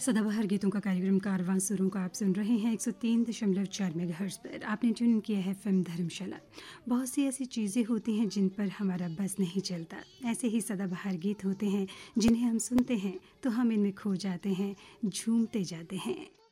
सदाबहार गीतों का कार्यक्रम कारवां सुरों का आप सुन रहे हैं 103.4 मेगाहर्ट्ज़ पर। आपने ट्यून किया है एफएम धर्मशाला। बहुत सी ऐसी चीज़ें होती हैं जिन पर हमारा बस नहीं चलता। ऐसे ही सदाबहार गीत होते हैं जिन्हें हम सुनते हैं तो हम इनमें खो जाते हैं, झूमते जाते हैं।